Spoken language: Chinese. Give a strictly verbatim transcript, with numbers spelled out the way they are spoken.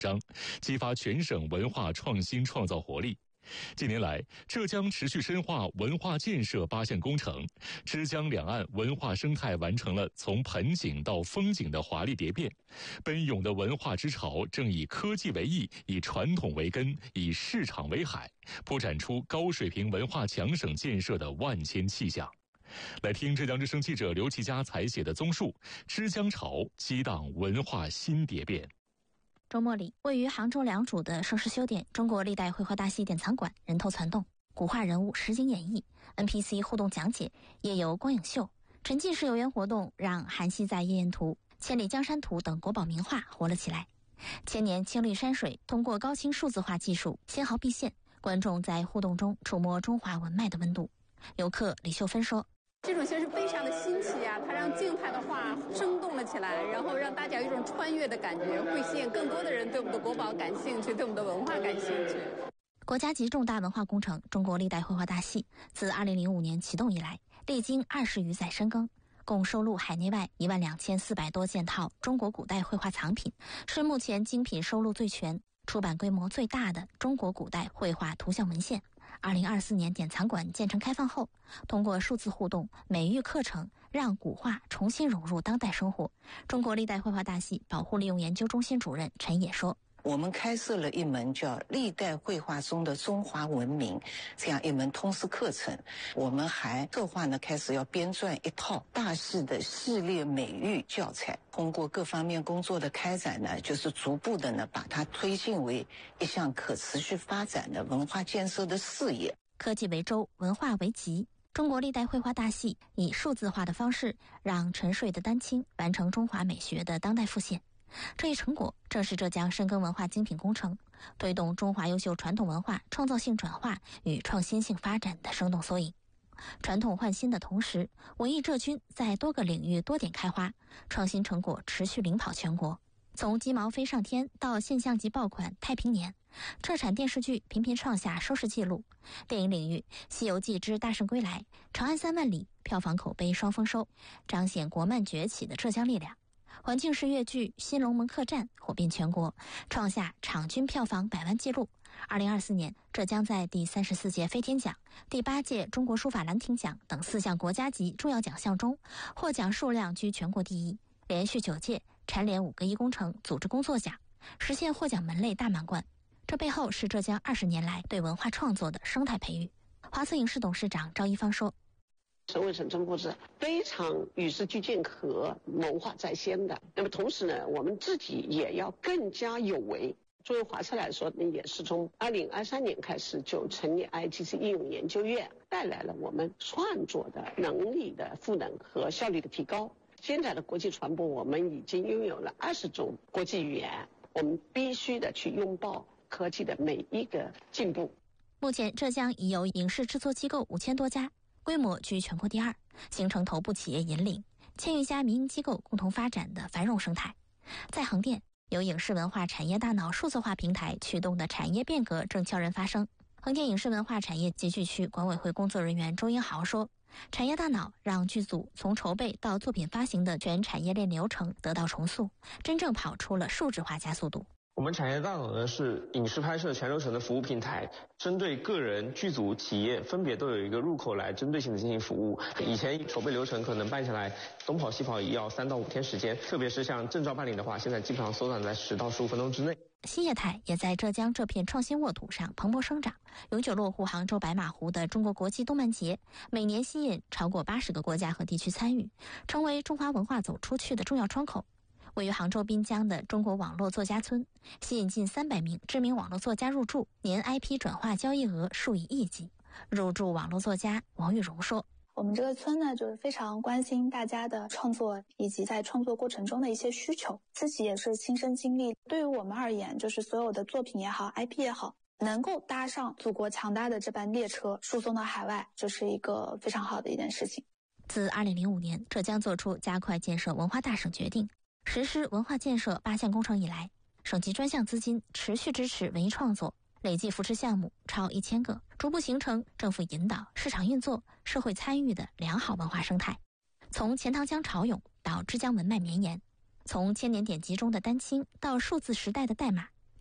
章，激发全省文化创新创造活力。近年来，浙江持续深化文化建设八项工程，之江两岸文化生态完成了从盆景到风景的华丽蝶变。奔涌的文化之潮正以科技为翼，以传统为根，以市场为海，铺展出高水平文化强省建设的万千气象。来听浙江之声记者刘其佳采写的综述：之江潮激荡文化新蝶变。 周末里，位于杭州良渚的盛世修典中国历代绘画大戏典藏馆人头攒动，古画人物实景演绎， N P C 互动讲解，夜游光影秀，沉浸式游园活动让韩熙载夜宴图、千里江山图等国宝名画活了起来。千年青绿山水通过高清数字化技术纤毫毕现，观众在互动中触摸中华文脉的温度。游客李秀芬说， 这种形式非常的新奇啊，它让静态的画生动了起来，然后让大家有一种穿越的感觉，会吸引更多的人对我们的国宝感兴趣，对我们的文化感兴趣。 国家级重大文化工程中国历代绘画大戏自二零零五年启动以来，历经二十余载深耕，共收录海内外一万两千四百多件套中国古代绘画藏品，是目前精品收录最全、出版规模最大的中国古代绘画图像文献。二零二四年典藏馆建成开放后，通过数字互动、美育课程，让古画重新融入当代生活。中国历代绘画大戏保护利用研究中心主任陈野说， 我们开设了一门叫《历代绘画中的中华文明》这样一门通识课程。我们还策划呢，开始要编撰一套大戏的系列美育教材。通过各方面工作的开展呢，就是逐步的呢，把它推进为一项可持续发展的文化建设的事业。 科技为舟，文化为脊。中国历代绘画大戏以数字化的方式，让沉睡的丹青完成中华美学的当代复现。这一成果正是浙江深耕文化精品工程，推动中华优秀传统文化创造性转化与创新性发展的生动缩影。传统换新的同时，文艺浙军在多个领域多点开花，创新成果持续领跑全国。从鸡毛飞上天到现象级爆款《太平年》，浙产电视剧频频创下收视纪录。电影领域，《西游记之大圣归来》、《长安三万里》票房口碑双丰收，彰显国漫崛起的浙江力量。环境式粤剧《新龙门客栈》火遍全国，创下场均票房百万纪录。二零二四年，浙江在第三十四届飞天奖、第八届中国书法兰亭奖等四项国家级重要奖项中，获奖数量居全国第一，连续九届蝉联五个一工程组织工作奖，实现获奖门类大满贯。这背后是浙江二十年来对文化创作的生态培育。华策影视董事长赵一芳说， 省委省政部是非常与时俱进和谋划在先的。那么同时呢，我们自己也要更加有为。作为华策来说呢，也是从二零二三年开始就成立 I T C 应用研究院，带来了我们创作的能力的赋能和效率的提高。现在的国际传播，我们已经拥有了二十种国际语言，我们必须的去拥抱科技的每一个进步。 目前，浙江已有影视制作机构五千多家，规模居全国第二，形成头部企业引领、千余家民营机构共同发展的繁荣生态。在横店，由影视文化产业大脑数字化平台驱动的产业变革正悄然发生。横店影视文化产业集聚区管委会工作人员周英豪说，产业大脑让剧组从筹备到作品发行的全产业链流程得到重塑，真正跑出了数字化加速度。 我们产业大脑呢是影视拍摄全流程的服务平台，针对个人、剧组、企业分别都有一个入口来针对性的进行服务。以前筹备流程可能办下来东跑西跑也要三到五天时间，特别是像证照办理的话，现在基本上缩短在十到十五分钟之内。 新业态也在浙江这片创新沃土上蓬勃生长。永久落户杭州白马湖的中国国际动漫节，每年吸引超过八十个国家和地区参与，成为中华文化走出去的重要窗口。位于杭州滨江的中国网络作家村，吸引近三百名知名网络作家入驻，年 I P 转化交易额数以亿计。入驻网络作家王玉荣说， 我们这个村呢，就是非常关心大家的创作以及在创作过程中的一些需求，自己也是亲身经历。对于我们而言，就是所有的作品也好 I P 也好，能够搭上祖国强大的这班列车输送到海外，这是一个非常好的一件事情。 自二零零五年浙江做出加快建设文化大省决定，实施文化建设八项工程以来，省级专项资金持续支持文艺创作，累计扶持项目超一千个，逐步形成政府引导、市场运作、社会参与的良好文化生态。从钱塘江潮涌到之江文脉绵延，从千年典籍中的丹青到数字时代的代码，